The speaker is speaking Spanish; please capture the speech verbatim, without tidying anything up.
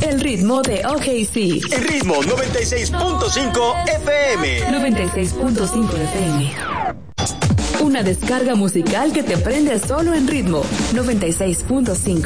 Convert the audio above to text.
El ritmo de O K C. El ritmo noventa y seis punto cinco F M. noventa y seis punto cinco F M. Una descarga musical que te prende solo en ritmo noventa y seis punto cinco.